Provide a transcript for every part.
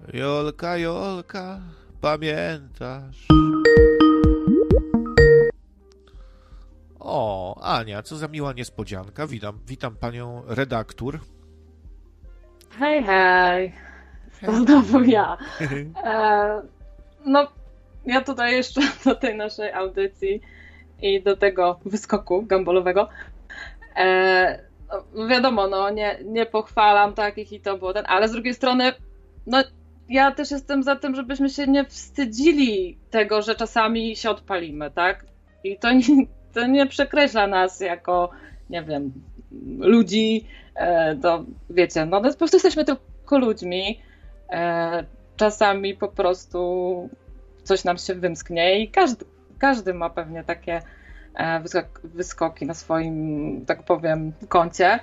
Jolka, Jolka, pamiętasz? O, Ania, co za miła niespodzianka. Witam panią redaktor. Hej, hej, to znowu ja. No, ja tutaj jeszcze do tej naszej audycji i do tego wyskoku gambolowego. No, wiadomo, no nie pochwalam takich i to było ten, ale z drugiej strony, no ja też jestem za tym, żebyśmy się nie wstydzili tego, że czasami się odpalimy, tak? I to nie przekreśla nas jako, nie wiem, ludzi, to wiecie, no po prostu jesteśmy tylko ludźmi. Czasami po prostu coś nam się wymsknie i każdy ma pewnie takie wyskoki na swoim, tak powiem, koncie.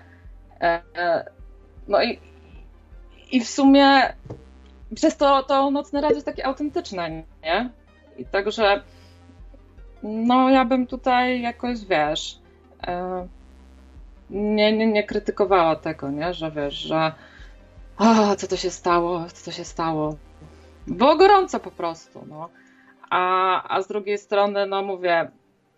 No i w sumie przez to nocne radio jest takie autentyczne, nie? I także no ja bym tutaj jakoś, wiesz, nie krytykowała tego, nie? Że wiesz, że co to się stało. Było gorąco po prostu, no. A z drugiej strony, no mówię,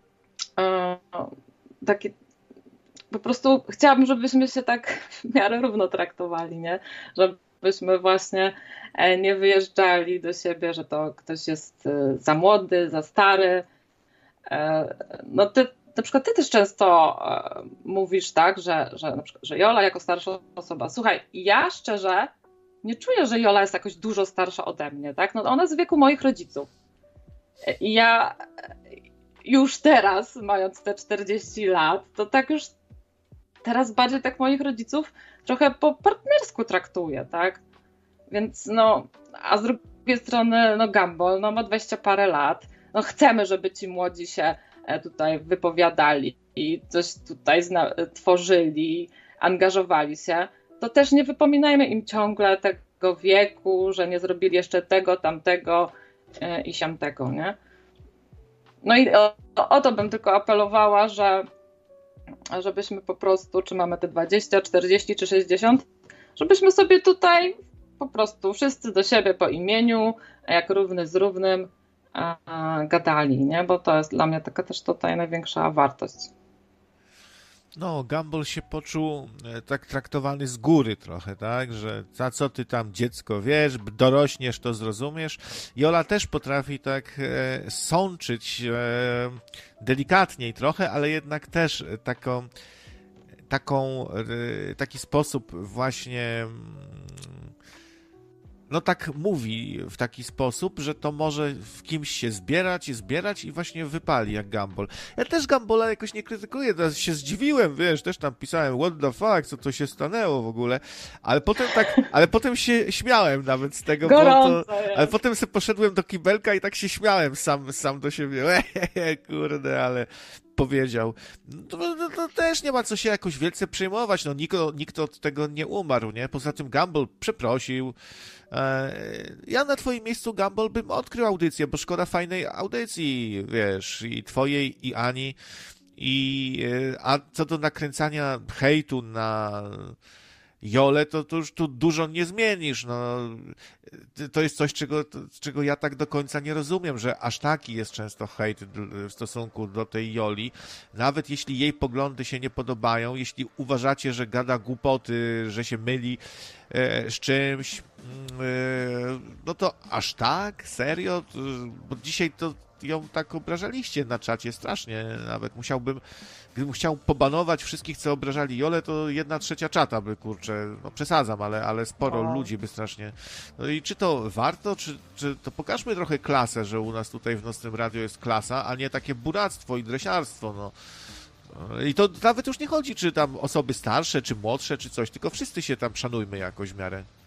taki po prostu chciałabym, żebyśmy się tak w miarę równo traktowali, nie? Żebyśmy właśnie nie wyjeżdżali do siebie, że to ktoś jest za młody, za stary. No na przykład ty też często mówisz tak, że na przykład, że Jola jako starsza osoba. Słuchaj, ja szczerze nie czuję, że Jola jest jakoś dużo starsza ode mnie, tak? No ona jest w wieku moich rodziców. I ja już teraz, mając te 40 lat, to tak już teraz bardziej tak moich rodziców trochę po partnersku traktuję, tak? Więc no, a z drugiej strony, no Gumball, no ma 20 parę lat, no chcemy, żeby ci młodzi się tutaj wypowiadali i coś tutaj tworzyli, angażowali się, to też nie wypominajmy im ciągle tego wieku, że nie zrobili jeszcze tego, tamtego i siamtego, nie? No i o to bym tylko apelowała, żebyśmy po prostu, czy mamy te 20, 40 czy 60, żebyśmy sobie tutaj po prostu wszyscy do siebie po imieniu, jak równy z równym gadali, nie? Bo to jest dla mnie taka też tutaj największa wartość. No, Gumball się poczuł tak traktowany z góry trochę, tak? Że za co ty tam, dziecko, wiesz, dorośniesz, to zrozumiesz. Jola też potrafi tak sączyć delikatniej trochę, ale jednak też taki sposób właśnie no tak mówi w taki sposób, że to może w kimś się zbierać i właśnie wypali jak Gumball. Ja też Gumbola jakoś nie krytykuję, teraz się zdziwiłem, wiesz, też tam pisałem what the fuck, co to się stanęło w ogóle, ale potem się śmiałem nawet z tego, ale potem sobie poszedłem do kibelka i tak się śmiałem sam do siebie, kurde, ale powiedział. To też nie ma co się jakoś wielce przejmować, no nikt od tego nie umarł, nie? Poza tym Gumball przeprosił. Ja na twoim miejscu, Gumball, bym odkrył audycję, bo szkoda fajnej audycji, wiesz, i twojej, i Ani. A co do nakręcania hejtu na Jolę, to już tu dużo nie zmienisz, no. To jest coś, czego ja tak do końca nie rozumiem, że aż taki jest często hejt w stosunku do tej Joli. Nawet jeśli jej poglądy się nie podobają, jeśli uważacie, że gada głupoty, że się myli z czymś, no to aż tak? Serio? Bo dzisiaj to ją tak obrażaliście na czacie, strasznie nawet. Gdybym chciał pobanować wszystkich, co obrażali Jolę, to 1/3 czata by, kurczę, no przesadzam, ale sporo ludzi by strasznie... No i czy to warto, czy to pokażmy trochę klasę, że u nas tutaj w Nocnym Radiu jest klasa, a nie takie buractwo i dresiarstwo, no. I to nawet już nie chodzi, czy tam osoby starsze, czy młodsze, czy coś, tylko wszyscy się tam szanujmy jakoś w miarę.